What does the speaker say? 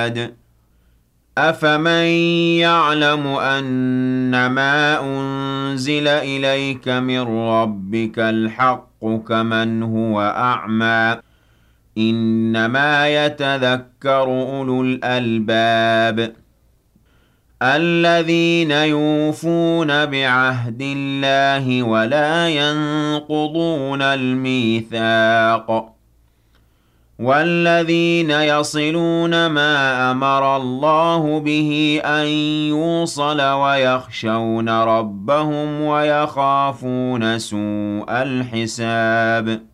العباد أفمن يعلم أنما أنزل إليك من ربك الحق كمن هو أعمى إنما يتذكر أولو الألباب الذين يوفون بعهد الله ولا ينقضون الميثاق والذين يصلون ما أمر الله به أن يوصل ويخشون ربهم ويخافون سوء الحساب